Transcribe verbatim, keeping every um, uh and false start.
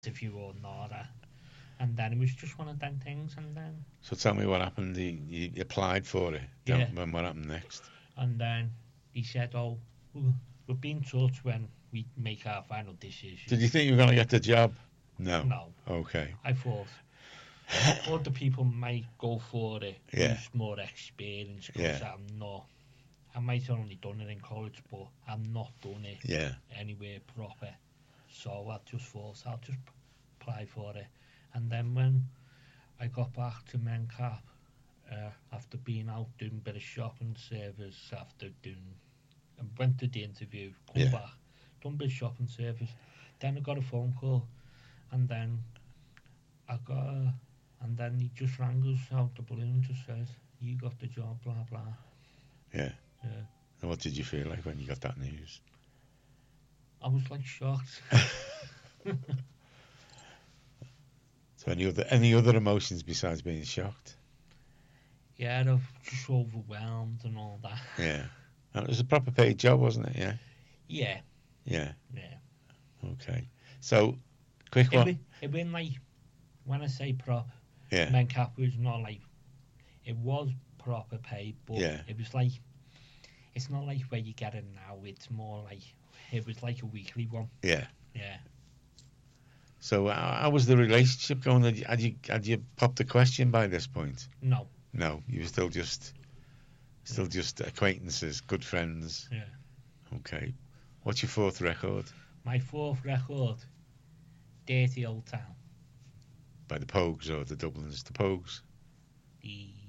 interview or Nora. And then it was just one of them things, and then So tell me what happened. You, you applied for it. Yeah. When what happened next? and then he said, "Oh, we'll, we'll be in touch when we make our final decision." Did you think you were going to get the job? No. No, Okay. I thought other people might go for it, Yeah. who's more experienced, because Yeah. I'm not. I might have only done it in college, but I'm not done it Yeah. anywhere proper. So I just thought I'll just apply for it. And then when I got back to Mencap, uh, after being out doing a bit of shopping service, after doing, I went to the interview, come Yeah. back, done a bit of shopping service. Then I got a phone call, and then I got, a, and then he just rang us out the blue and just says, "You got the job, blah blah." Yeah. Yeah. And what did you feel like when you got that news? I was like shocked. So any other any other emotions besides being shocked? Yeah, I was just overwhelmed and all that. Yeah. And it was a proper paid job, wasn't it? Yeah. Yeah, Yeah. yeah. Okay. So, quick It one. been, it been like, when I say prop, Yeah. Mencap was not like, it was proper pay, but Yeah. it was like, it's not like where you get it now. It's more like, it was like a weekly one. Yeah. Yeah. So how, how was the relationship going? Had you, had you had you popped the question by this point? No. No, you were still just still just acquaintances, good friends. Yeah. Okay. What's your fourth record? My fourth record, Dirty Old Town. By the Pogues or the Dubliners? The Pogues. The